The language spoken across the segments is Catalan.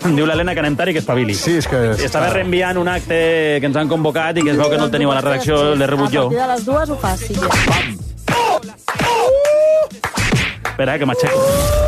Em diu l'Helena que anem tard i que espavili. Sí, és que... Estava reenviant un acte que ens han convocat i que es veu que no el teniu a la redacció, l'he rebut jo. A partir de les 2 ho faci. Espera, que m'aixeco.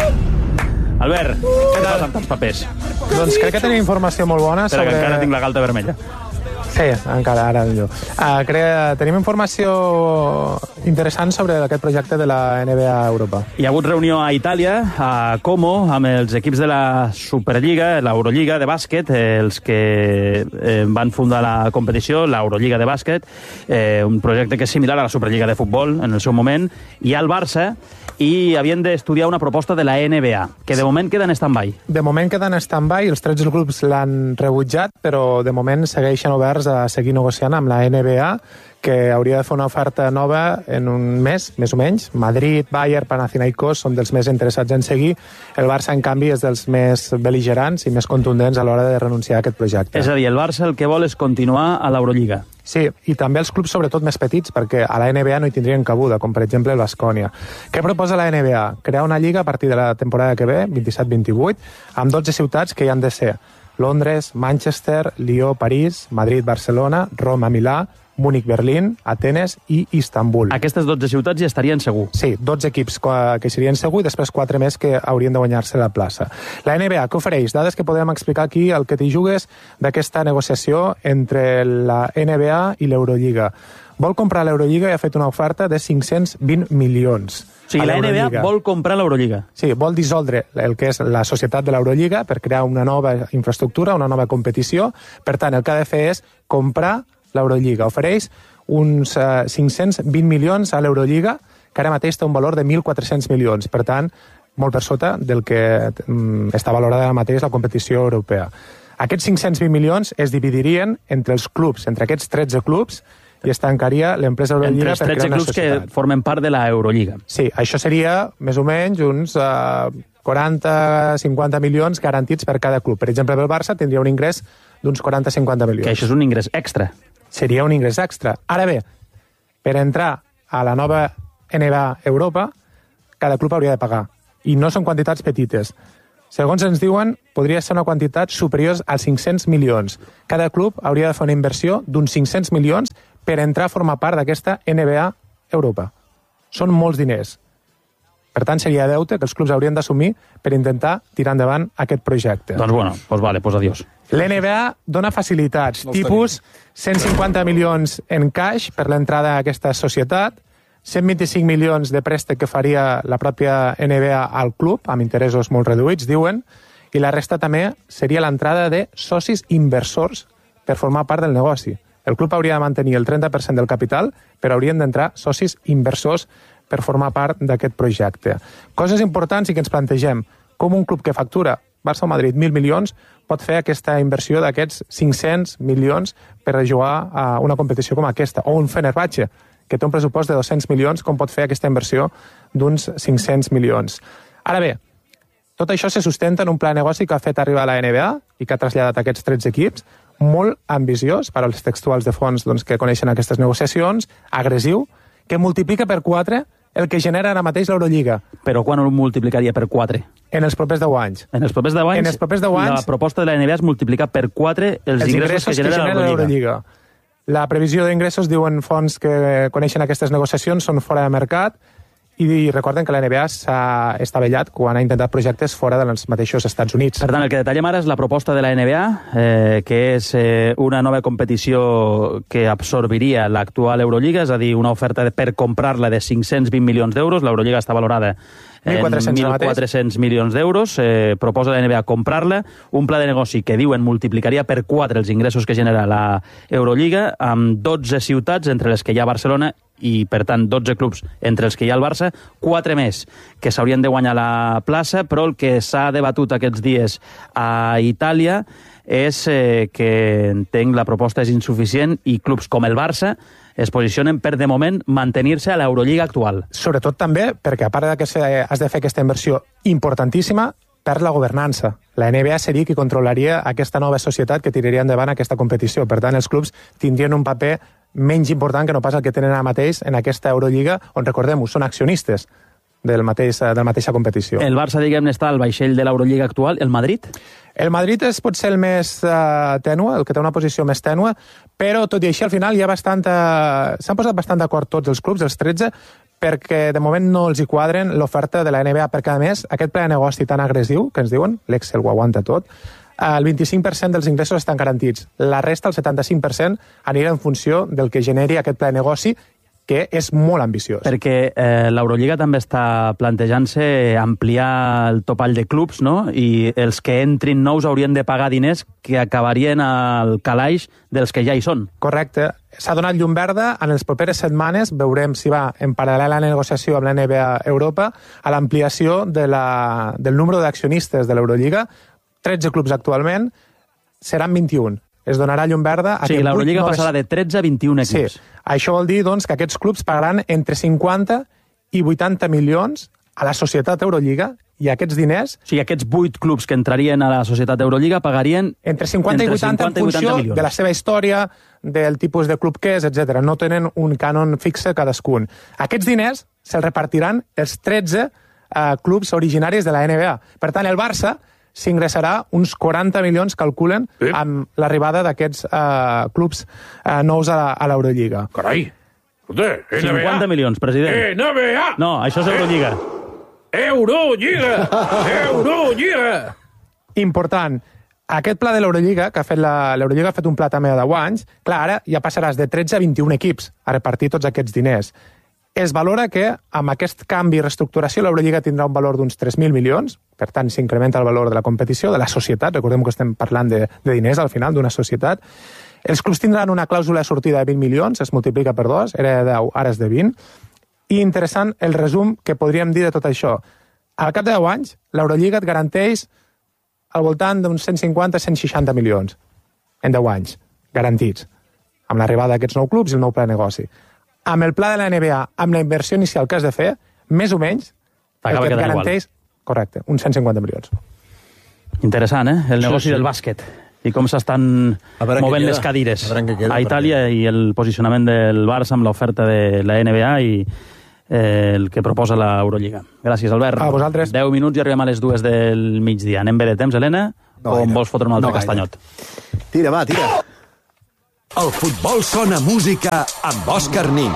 Albert, què tal amb tants papers? Doncs crec que tenim informació molt bona Espera, sobre... que encara tinc la galta vermella. Sí, encara, ara millor. Tenim informació interessant sobre aquest projecte de la NBA Europa. Hi ha hagut reunió a Itàlia, a Como, amb els equips de la Superliga, l'Eurolliga de bàsquet, els que van fundar la competició, l'Eurolliga de bàsquet, un projecte que és similar a la Superliga de futbol en el seu moment. Hi ha el Barça i havien d'estudiar una proposta de la NBA, que de moment queda en stand-by. De moment queda en stand-by, els 13 grups l'han rebutjat, però de moment segueixen oberts a seguir negociant amb la NBA, que hauria de fer una oferta nova en un mes, més o menys. Madrid, Bayern, Panathinaikos són dels més interessats en seguir. El Barça, en canvi, és dels més bel·ligerants i més contundents a l'hora de renunciar a aquest projecte. És a dir, el Barça el que vol és continuar a l'Eurolliga. Sí, i també els clubs, sobretot més petits, perquè a la NBA no hi tindrien cabuda, com per exemple el Baskonia. Què proposa la NBA? Crear una lliga a partir de la temporada que ve, 27-28, amb 12 ciutats que hi han de ser Londres, Manchester, Lió, París, Madrid, Barcelona, Roma, Milà, Múnich, Berlín, Atenes i Istanbul. Aquestes 12 ciutats ja estarien segur. Sí, 12 equips que serien segur i després 4 més que haurien de guanyar-se la plaça. La NBA, què ofereix? Dades que podem explicar aquí, el que t'hi jugues d'aquesta negociació entre la NBA i l'Eurolliga. Vol comprar l'Eurolliga i ha fet una oferta de 520 milions. O sigui, la NBA vol comprar l'Eurolliga. Sí, vol dissoldre el que és la societat de l'Eurolliga per crear una nova infraestructura, una nova competició. Per tant, el que ha de fer és comprar l'Eurolliga. Ofereix uns 520 milions a l'Eurolliga, que ara mateix té un valor de 1.400 milions. Per tant, molt per sota del que està valorada ara mateix la competició europea. Aquests 520 milions es dividirien entre els clubs, entre aquests 13 clubs, i es tancaria l'empresa Eurolliga per crear una societat. Entre els 13 clubs que formen part de l'Eurolliga. Sí, això seria més o menys uns 40-50 milions garantits per cada club. Per exemple, el Barça tindria un ingrés d'uns 40-50 milions. Que això és un ingrés extra. Seria un ingrés extra. Ara bé, per entrar a la nova NBA Europa, cada club hauria de pagar. I no són quantitats petites. Segons ens diuen, podria ser una quantitat superior als 500 milions. Cada club hauria de fer una inversió d'uns 500 milions per entrar a formar part d'aquesta NBA Europa. Són molts diners. Per tant, seria deute que els clubs haurien d'assumir per intentar tirar endavant aquest projecte. Doncs bueno, pues vale, pues adiós. L'NBA dona facilitats, tipus 150 milions en cash per l'entrada a aquesta societat, 125 milions de préstec que faria la pròpia NBA al club, amb interessos molt reduïts, diuen, i la resta també seria l'entrada de socis inversors per formar part del negoci. El club hauria de mantenir el 30% del capital, però haurien d'entrar socis inversors per formar part d'aquest projecte. Coses importants i que ens plantegem. Com un club que factura Barça o Madrid 1.000 milions pot fer aquesta inversió d'aquests 500 milions per jugar a una competició com aquesta, o un Fenerbahçe, que té un pressupost de 200 milions, com pot fer aquesta inversió d'uns 500 milions. Ara bé, tot això se sustenta en un pla de negoci que ha fet arribar a la NBA i que ha traslladat aquests 13 equips, molt ambiciós, per als textuals de fons que coneixen aquestes negociacions, agressiu, que multiplica per 4 el que genera ara mateix l'Eurolliga. Però quan ho multiplicaria per 4? En els propers 10 anys. En els propers 10 anys, en els propers 10 anys la proposta de la NBA és multiplicar per 4 els ingressos que genera l'Eurolliga. La previsió d'ingressos, diuen fons que coneixen aquestes negociacions, són fora de mercat, i recorden que la NBA s'ha estavellat quan ha intentat projectes fora dels mateixos Estats Units. Per tant, el que detallem ara és la proposta de la NBA, que és una nova competició que absorbiria l'actual Eurolliga, és a dir, una oferta per comprar-la de 520 milions d'euros. L'Eurolliga està valorada en 1.400 milions d'euros. Proposa la NBA comprar-la. Un pla de negoci que diuen multiplicaria per 4 els ingressos que genera la Eurolliga, amb 12 ciutats, entre les que hi ha Barcelona, i, per tant, 12 clubs entre els que hi ha el Barça, 4 més que s'haurien de guanyar la plaça, però el que s'ha debatut aquests dies a Itàlia és que, entenc, la proposta és insuficient i clubs com el Barça es posicionen per, de moment, mantenir-se a l'Eurolliga actual. Sobretot també perquè, a part de que has de fer aquesta inversió importantíssima, perd la governança. La NBA seria qui controlaria aquesta nova societat que tiraria endavant aquesta competició. Per tant, els clubs tindrien un paper menys important que no pas el que tenen ara mateix en aquesta Eurolliga, on, recordem-ho, són accionistes de la mateixa competició. El Barça, diguem-ne, està al vaixell de l'Eurolliga actual. El Madrid? El Madrid és potser el més tènue, el que té una posició més tènue, però tot i així al final hi ha s'han posat bastant d'acord tots els clubs, els 13, perquè de moment no els hi quadren l'oferta de la NBA, perquè a més aquest pla de negoci tan agressiu, que ens diuen, l'Excel ho aguanta tot, el 25% dels ingressos estan garantits. La resta, el 75%, anirà en funció del que generi aquest pla de negoci, que és molt ambiciós. Perquè l'Eurolliga també està plantejant-se ampliar el topall de clubs, no? I els que entrin nous haurien de pagar diners que acabarien al calaix dels que ja hi són. Correcte. S'ha donat llum verda. En les properes setmanes veurem si va en paral·lel a la negociació amb la NBA Europa a l'ampliació del número d'accionistes de l'Eurolliga. 13 clubs actualment, seran 21. Es donarà llum verda... Sí, l'Eurolliga passarà de 13 a 21 equips. Sí, això vol dir doncs, que aquests clubs pagaran entre 50 i 80 milions a la societat Eurolliga, i aquests diners... O sigui, aquests 8 clubs que entrarien a la societat Eurolliga pagarien... Entre 50 i 80 en funció de la seva història, del tipus de club que és, etc. No tenen un cànon fixe cadascun. Aquests diners se'ls repartiran els 13 clubs originaris de la NBA. Per tant, el Barça s'ingressarà uns 40 milions, calculen, amb l'arribada d'aquests clubs nous a l'Eurolliga. Carai! Escolta, 50 milions, president. NBA! No, això és Eurolliga. Eurolliga! Eurolliga! Important. Aquest pla de l'Eurolliga, que ha fet l'Eurolliga ha fet un pla també de 10 anys, clar, ara ja passaràs de 13 a 21 equips a repartir tots aquests diners. Es valora que amb aquest canvi i reestructuració l'Eurolliga tindrà un valor d'uns 3.000 milions, per tant s'incrementa el valor de la competició, de la societat, recordem que estem parlant de diners al final, d'una societat. Els clubs tindran una clàusula de sortida de 20 milions, es multiplica per 2, era de 10, ara és de 20, i interessant el resum que podríem dir de tot això. Al cap de 10 anys, l'Eurolliga et garanteix al voltant d'uns 150-160 milions en 10 anys, garantits, amb l'arribada d'aquests nous clubs i el nou pla de negoci. Amb el pla de la NBA, amb la inversió inicial que has de fer, més o menys, el que et garanteix, correcte, uns 150 milions. Interessant, El negoci del bàsquet. I com s'estan movent les cadires a Itàlia i el posicionament del Barça amb l'oferta de la NBA i el que proposa l'Eurolliga. Gràcies, Albert. A vosaltres. 10 minuts i arribem a les 2 del migdia. Anem bé de temps, Helena? O em vols fotre un altre castanyot? Tira, va, tira. El futbol sona música amb Òscar Nin.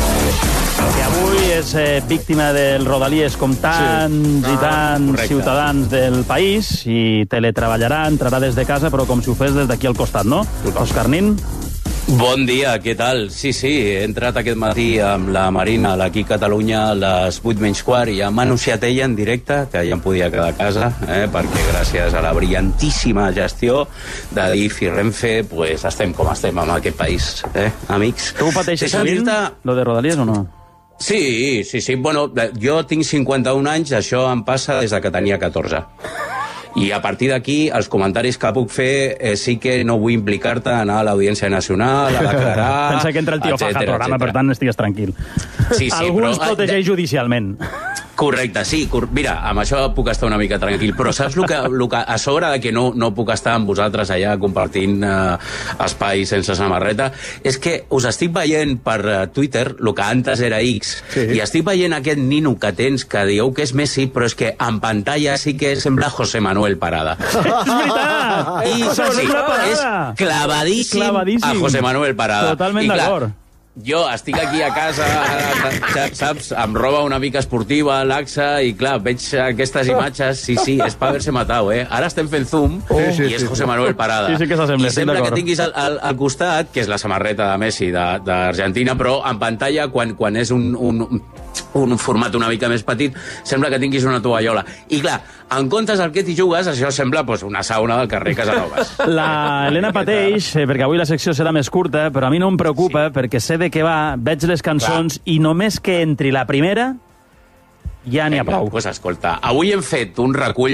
Que avui és víctima del Rodalies com tants i tants ciutadans del país i teletreballarà, entrarà des de casa, però com si ho fes des d'aquí al costat, no? Òscar Nin? Bon dia, què tal? Sí, he entrat aquest matí amb la Marina, aquí a Catalunya, a les 8:15, i ja m'ha anunciat ella en directe que ja em podia quedar a casa, perquè gràcies a la brillantíssima gestió de DIF i Renfe, pues estem com estem en aquest país, amics. Tu ho pateixes sovint, lo de Rodalies, o no? Sí. Bueno, jo tinc 51 anys, això em passa des que tenia 14. I a partir d'aquí, els comentaris que puc fer sí que no vull implicar-te a anar a l'Audiència Nacional, a declarar... Pensa que entra el tio Faja al programa, per tant, estigues tranquil. Sí, algú ens protegeix judicialment. Correcte, sí. Mira, amb això puc estar una mica tranquil, però saps el que a sobre de que no puc estar amb vosaltres allà compartint espai sense samarreta, és que us estic veient per Twitter, el que antes era X, i estic veient aquest nino que tens que dieu que és Messi, però és que en pantalla sí que sembla José Manuel Parada. És veritat! És clavadíssim a José Manuel Parada. Totalment d'acord. Jo estic aquí a casa, saps, amb roba una mica esportiva, laxa, i clar, veig aquestes imatges, sí, és per haver-se matat, Ara estem fent zoom i és José Manuel Parada. Sí que s'assembla, I sembla que tinguis al costat, que és la samarreta de Messi d'Argentina, però en pantalla, quan és un format una mica més petit, sembla que tinguis una tovallola. I clar, en comptes del que t'hi jugues, això sembla una sauna del carrer Casanovas. La Helena pateix, perquè avui la secció serà més curta, però a mi no em preocupa, perquè sé de què va, veig les cançons, i només que entri la primera, ja n'hi ha prou. Pues escolta, avui hem fet un recull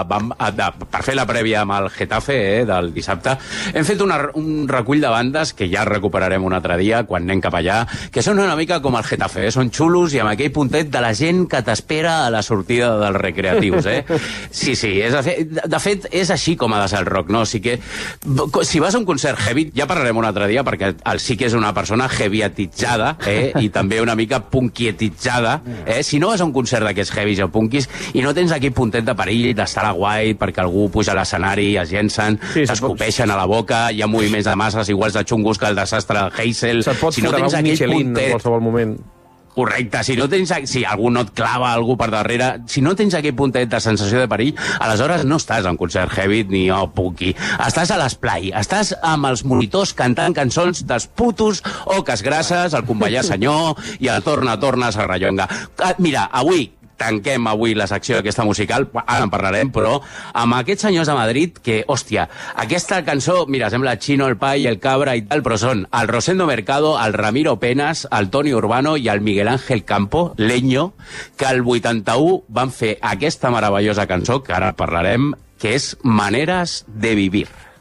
per fer la prèvia amb el Getafe del dissabte. Hem fet un recull de bandes que ja recuperarem un altre dia quan anem cap allà, que són una mica com el Getafe, són xulos i amb aquell puntet de la gent que t'espera a la sortida dels recreatius, Sí, de fet és així com ha de ser el rock, no? O sigui que si vas a un concert heavy, ja parlarem un altre dia, perquè el sí que és una persona heavyatitzada, i també una mica punkietitzada, si no vas a un concert merda que és heavies o punkis, i no tens aquell puntet de perill d'estar a la guai perquè algú puja a l'escenari, es llencen, s'escopeixen a la boca, hi ha moviments de masses iguals de xungos que el desastre de Heysel. Se't pot fotre un Michelin en qualsevol moment. Correcte, si algú no et clava algú per darrere, si no tens aquell puntet de sensació de perill, aleshores no estàs en concert heavy ni punky. Estàs a l'esplai, estàs amb els monitors cantant cançons dels putos oques grasses, el Convallar Senyor i el Torna, Serrallonga. Mira, tanquem avui la secció d'aquesta musical, ara en parlarem, però amb aquests senyors de Madrid que, hòstia, aquesta cançó, mira, sembla Chino, el Pai, el Cabra i tal, però són el Rosendo Mercado, el Ramiro Penas, el Toni Urbano i el Miguel Ángel Campo, Leño, que el 81 van fer aquesta meravellosa cançó, que ara parlarem, que és Maneres de Vivir.